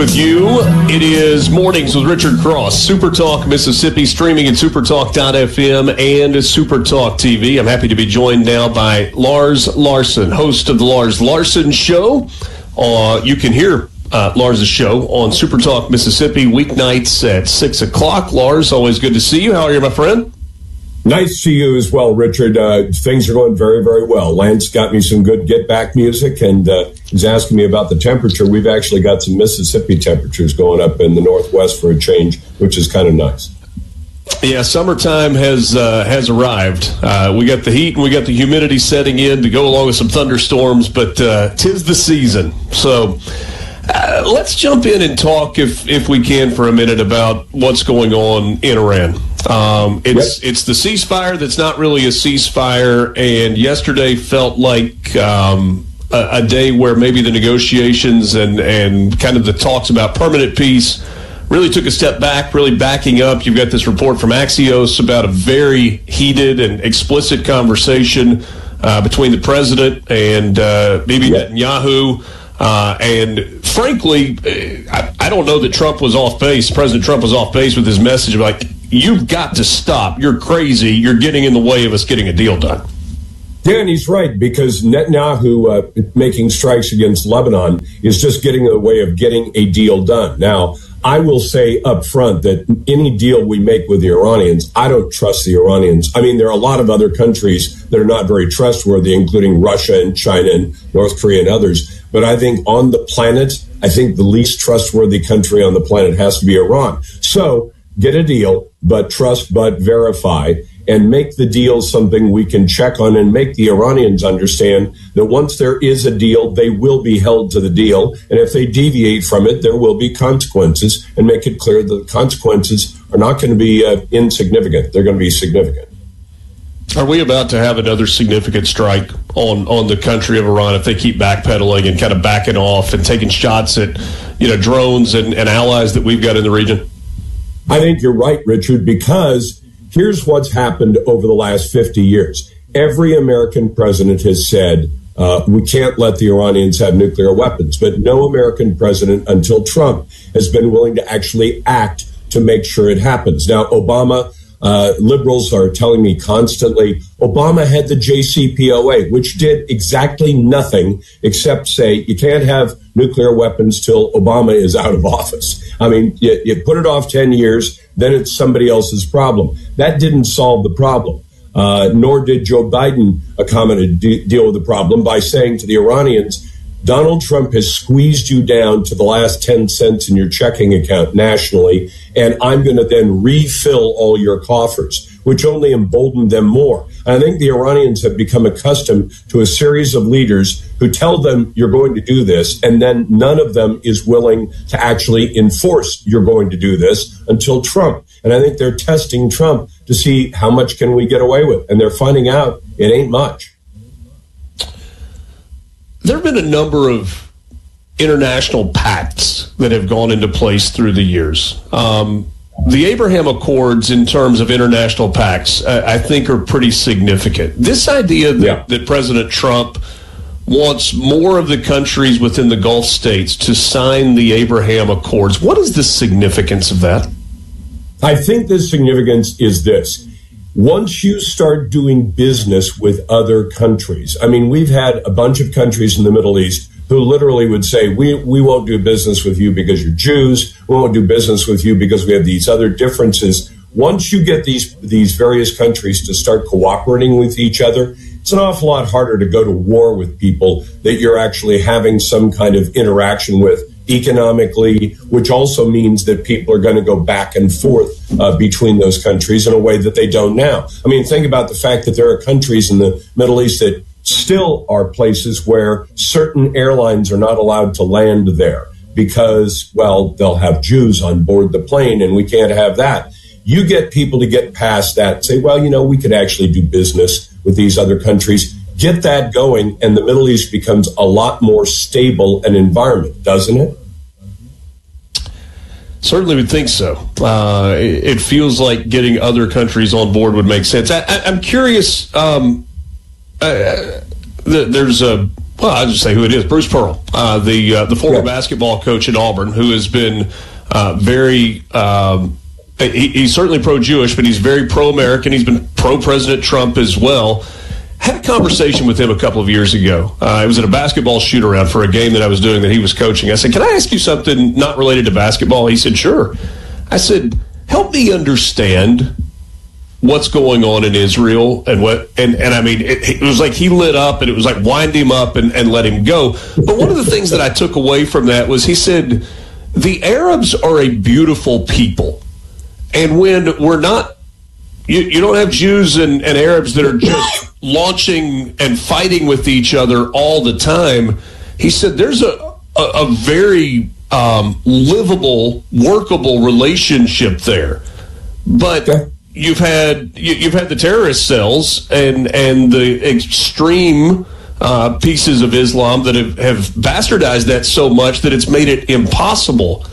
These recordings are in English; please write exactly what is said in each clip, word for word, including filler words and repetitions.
with you. It is Mornings with Richard Cross, Super Talk Mississippi, streaming at supertalk dot f m and Supertalk T V. I'm happy to be joined now by Lars Larson, host of the Lars Larson Show. Uh, you can hear uh, Lars' show on Supertalk Mississippi weeknights at six o'clock. Lars, always good to see you. How are you, my friend? Nice to see you as well, Richard. Uh, things are going very, very well. Lance got me some good get-back music, and uh, he's asking me about the temperature. We've actually got some Mississippi temperatures going up in the Northwest for a change, which is kind of nice. Yeah, summertime has uh, has arrived. Uh, we got the heat and we got the humidity setting in to go along with some thunderstorms, but uh, 'tis the season. So uh, let's jump in and talk, if if we can, for a minute about what's going on in Iran. Um, it's yep. it's the ceasefire that's not really a ceasefire, and yesterday felt like um, a, a day where maybe the negotiations and, and kind of the talks about permanent peace really took a step back, really backing up. You've got this report from Axios about a very heated and explicit conversation uh, between the president and uh, Bibi yep. Netanyahu. Uh, and frankly, I, I don't know that Trump was off base. President Trump was off base with his message of like, you've got to stop. You're crazy. You're getting in the way of us getting a deal done. Yeah, and he's right, because Netanyahu uh, making strikes against Lebanon is just getting in the way of getting a deal done. Now, I will say up front that any deal we make with the Iranians, I don't trust the Iranians. I mean, there are a lot of other countries that are not very trustworthy, including Russia and China and North Korea and others. But I think on the planet, I think the least trustworthy country on the planet has to be Iran. So get a deal, but trust, but verify, and make the deal something we can check on, and make the Iranians understand that once there is a deal, they will be held to the deal. And if they deviate from it, there will be consequences, and make it clear that the consequences are not going to be uh, insignificant. They're going to be significant. Are we about to have another significant strike on, on the country of Iran if they keep backpedaling and kind of backing off and taking shots at, you know, drones and, and allies that we've got in the region? I think you're right, Richard, because here's what's happened over the last fifty years. Every American president has said, uh, we can't let the Iranians have nuclear weapons. But no American president until Trump has been willing to actually act to make sure it happens. Now, Obama, uh, liberals are telling me constantly, Obama had the J C P O A, which did exactly nothing except say you can't have nuclear weapons till Obama is out of office. I mean, you, you put it off ten years, then it's somebody else's problem. That didn't solve the problem, uh, nor did Joe Biden accommodate de- deal with the problem by saying to the Iranians, Donald Trump has squeezed you down to the last ten cents in your checking account nationally, and I'm going to then refill all your coffers, which only emboldened them more. And I think the Iranians have become accustomed to a series of leaders who tell them you're going to do this, and then none of them is willing to actually enforce you're going to do this until Trump. And I think they're testing Trump to see how much can we get away with, and they're finding out it ain't much. There have been a number of international pacts that have gone into place through the years. Um, the Abraham Accords, in terms of international pacts, I, I think are pretty significant. This idea that, yeah. that President Trump wants more of the countries within the Gulf states to sign the Abraham Accords, what is the significance of that? I think the significance is this. Once you start doing business with other countries, I mean, we've had a bunch of countries in the Middle East who literally would say, we, we won't do business with you because you're Jews. We won't do business with you because we have these other differences. Once you get these, these various countries to start cooperating with each other, it's an awful lot harder to go to war with people that you're actually having some kind of interaction with economically, which also means that people are going to go back and forth uh, between those countries in a way that they don't now. I mean, think about the fact that there are countries in the Middle East that still are places where certain airlines are not allowed to land there because, well, they'll have Jews on board the plane and we can't have that. You get people to get past that and say, well, you know, we could actually do business with these other countries. Get that going, and the Middle East becomes a lot more stable an environment, doesn't it? Certainly would think so. Uh, it, it feels like getting other countries on board would make sense. I, I, I'm curious. Um, uh, th- there's a Well, I'll just say who it is. Bruce Pearl, uh, the uh, the former yeah. basketball coach at Auburn, who has been uh, very um, he, he's certainly pro-Jewish, but he's very pro-American. He's been pro-President Trump as well. Had a conversation with him a couple of years ago. Uh, it was at a basketball shoot-around for a game that I was doing that he was coaching. I said, can I ask you something not related to basketball? He said, sure. I said, help me understand what's going on in Israel. And what and, and I mean, it, it was like he lit up, and it was like wind him up and, and let him go. But one of the things that I took away from that was he said, the Arabs are a beautiful people. And when we're not, you, you don't have Jews and, and Arabs that are just launching and fighting with each other all the time. He said there's a, a, a very um, livable, workable relationship there. But okay. you've had you, you've had the terrorist cells and, and the extreme uh, pieces of Islam that have, have bastardized that so much that it's made it impossible.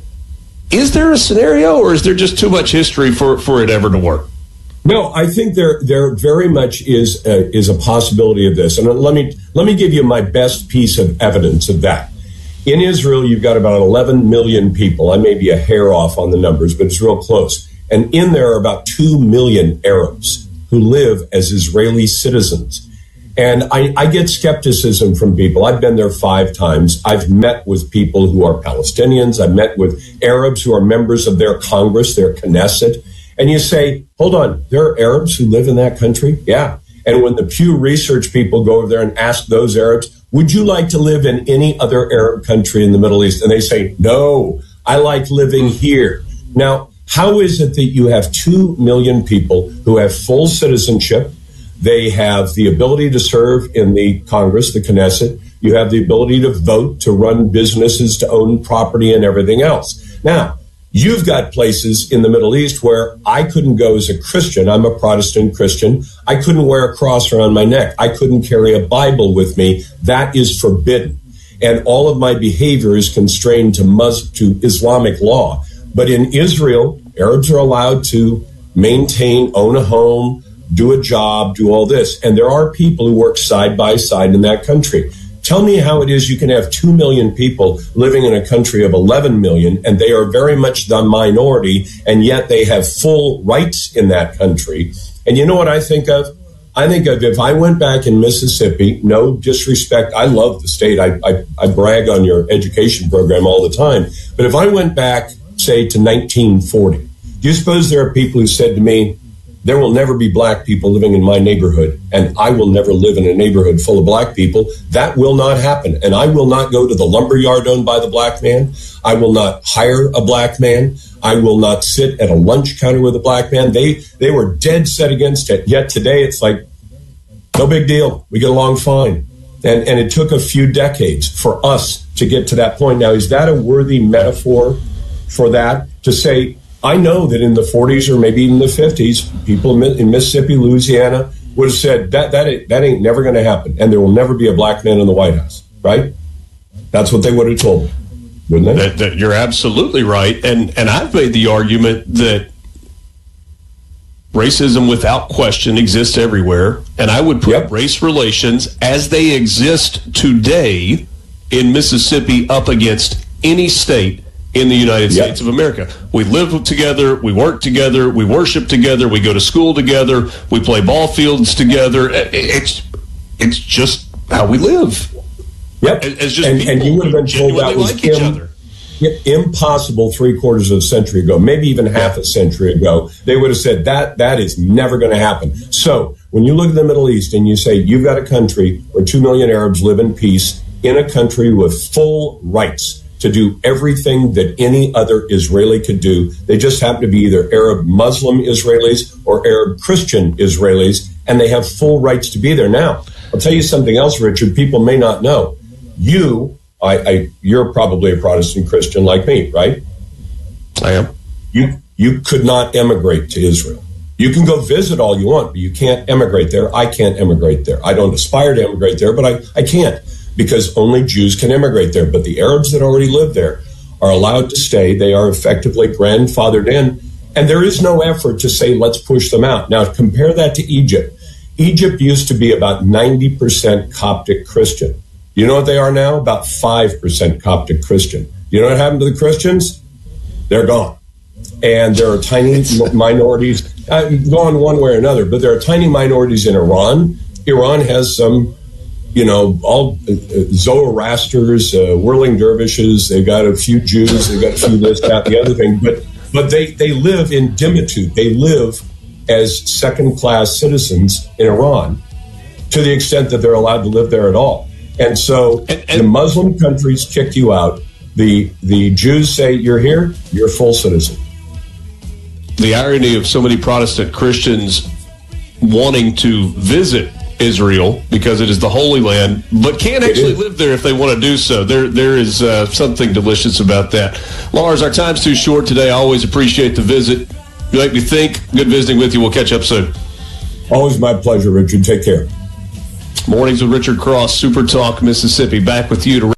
Is there a scenario, or is there just too much history for, for it ever to work? No, I think there there very much is a, is a possibility of this, and let me let me give you my best piece of evidence of that. In Israel, you've got about eleven million people. I may be a hair off on the numbers, but it's real close. And in there are about two million Arabs who live as Israeli citizens. And I, I get skepticism from people. I've been there five times. I've met with people who are Palestinians. I've met with Arabs who are members of their Congress, their Knesset. And you say, hold on, there are Arabs who live in that country? Yeah. And when the Pew Research people go over there and ask those Arabs, would you like to live in any other Arab country in the Middle East? And they say, no, I like living here. Now, how is it that you have two million people who have full citizenship? They have the ability to serve in the Congress, the Knesset. You have the ability to vote, to run businesses, to own property and everything else. Now, you've got places in the Middle East where I couldn't go as a Christian. I'm a Protestant Christian. I couldn't wear a cross around my neck. I couldn't carry a Bible with me. That is forbidden. And all of my behavior is constrained to Mus- to Islamic law. But in Israel, Arabs are allowed to maintain, own a home, do a job, do all this. And there are people who work side by side in that country. Tell me how it is you can have two million people living in a country of eleven million, and they are very much the minority, and yet they have full rights in that country. And you know what I think of? I think of if I went back in Mississippi, no disrespect, I love the state. I, I, I brag on your education program all the time. But if I went back, say, to nineteen forty, do you suppose there are people who said to me, there will never be black people living in my neighborhood, and I will never live in a neighborhood full of black people? That will not happen. And I will not go to the lumber yard owned by the black man. I will not hire a black man. I will not sit at a lunch counter with a black man. They they were dead set against it. Yet today it's like, no big deal. We get along fine. And, and it took a few decades for us to get to that point. Now, is that a worthy metaphor for that? To say, I know that in the forties or maybe even the fifties, people in Mississippi, Louisiana would have said that that ain't, that ain't never going to happen, and there will never be a black man in the White House, right? That's what they would have told me, wouldn't they? That, that you're absolutely right, and and I've made the argument that racism without question exists everywhere, and I would put yep. race relations as they exist today in Mississippi up against any state in the United yep. States of America. We live together, we work together, we worship together, we go to school together, we play ball fields together. It's it's just how we live. Yep. As just and, people and you would have been told that was like each other. Impossible three quarters of a century ago, maybe even half a century ago. They would have said that that is never going to happen. So when you look at the Middle East and you say you've got a country where two million Arabs live in peace in a country with full rights to do everything that any other Israeli could do. They just happen to be either Arab Muslim Israelis or Arab Christian Israelis, and they have full rights to be there. Now, I'll tell you something else, Richard, people may not know. You, I, I you're probably a Protestant Christian like me, right? I am. You, you could not emigrate to Israel. You can go visit all you want, but you can't emigrate there. I can't emigrate there. I don't aspire to emigrate there, but I, I can't. Because only Jews can immigrate there. But the Arabs that already live there are allowed to stay. They are effectively grandfathered in. And there is no effort to say, let's push them out. Now, compare that to Egypt. Egypt used to be about ninety percent Coptic Christian. You know what they are now? About five percent Coptic Christian. You know what happened to the Christians? They're gone. And there are tiny minorities, uh, gone one way or another, but there are tiny minorities in Iran. Iran has some, you know, all uh, Zoroasters, uh, whirling dervishes. They've got a few Jews. They've got a few this, that, the other thing. But but they, they live in dimitude. They live as second-class citizens in Iran to the extent that they're allowed to live there at all. And so and, and, the Muslim countries kick you out. The the Jews say, you're here, you're a full citizen. The irony of so many Protestant Christians wanting to visit Israel because it is the Holy Land, but can't actually live there if they want to do so. There, there is uh, something delicious about that. Lars, our time's too short today. I always appreciate the visit. You make me think. Good visiting with you. We'll catch up soon. Always my pleasure, Richard. Take care. Mornings with Richard Cross, Super Talk Mississippi. Back with you to